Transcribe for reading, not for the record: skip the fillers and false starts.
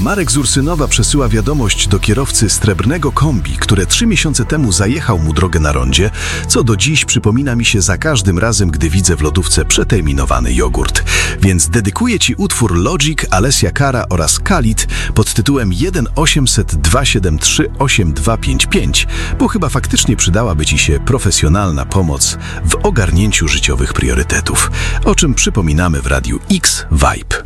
Marek z Ursynowa przesyła wiadomość do kierowcy srebrnego kombi, które 3 miesiące temu zajechał mu drogę na rondzie, co do dziś przypomina mi się za każdym razem, gdy widzę w lodówce przeterminowany jogurt. Więc dedykuję Ci utwór Logic, Alessia Cara oraz Khalid pod tytułem 1-800-273-8255, bo chyba faktycznie przydałaby Ci się profesjonalna pomoc w ogarnięciu życiowych priorytetów, o czym przypominamy w Radiu X Vibe.